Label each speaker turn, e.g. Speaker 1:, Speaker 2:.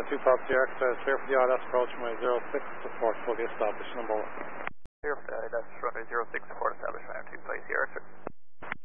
Speaker 1: 2 Pop Sierra, clear for the ILS approach runway 06 support fully established number 1.
Speaker 2: Clear for the ILS runway 06 support established runway 2 Sierra.